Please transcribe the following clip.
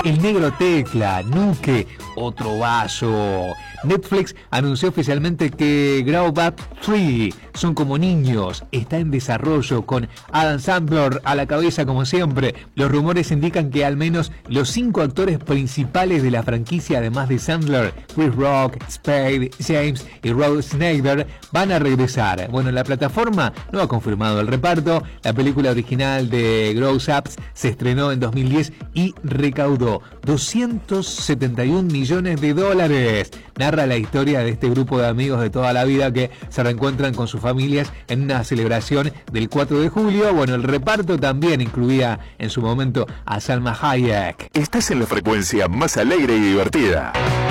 El Negro Tecla, Nuke, otro vaso. Netflix anunció oficialmente que Grow Up 3 son como niños, está en desarrollo con Adam Sandler a la cabeza como siempre. Los rumores indican que al menos los 5 actores principales de la franquicia, además de Sandler, Chris Rock, Spade, James y Rod Schneider, van a regresar. Bueno, la plataforma no ha confirmado el reparto. La película original de Grow Ups se estrenó en 2010 y recaudó $271 millones. Narra la historia de este grupo de amigos de toda la vida que se reencuentran con sus familias en una celebración del 4 de julio. Bueno, el reparto también incluía en su momento a Salma Hayek. Estás en la frecuencia más alegre y divertida.